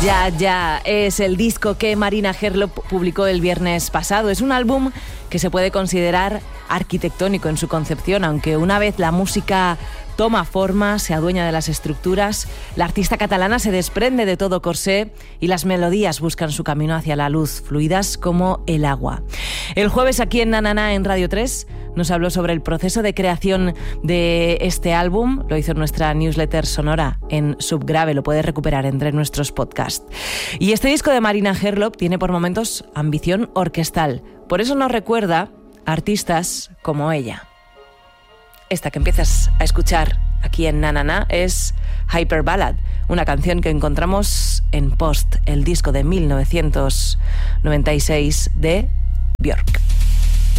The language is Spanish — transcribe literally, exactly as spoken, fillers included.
Ya, ya, es el disco que Marina Herlop publicó el viernes pasado. Es un álbum que se puede considerar arquitectónico en su concepción, aunque una vez la música toma forma, se adueña de las estructuras, la artista catalana se desprende de todo corsé y las melodías buscan su camino hacia la luz, fluidas como el agua. El jueves aquí en Na Na Na en Radio tres nos habló sobre el proceso de creación de este álbum. Lo hizo en nuestra newsletter sonora en Subgrave, lo puedes recuperar entre nuestros podcasts. Y este disco de Marina Herlop tiene por momentos ambición orquestal. Por eso nos recuerda a artistas como ella. Esta que empiezas a escuchar aquí en Na Na Na es Hyper Ballad, una canción que encontramos en Post, el disco de mil novecientos noventa y seis de Björk.